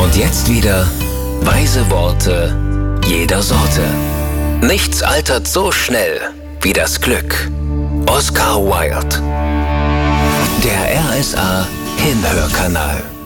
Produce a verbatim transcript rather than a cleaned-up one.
Und jetzt wieder weise Worte jeder Sorte. Nichts altert so schnell wie das Glück. Oscar Wilde. Der R S A Hinhörkanal.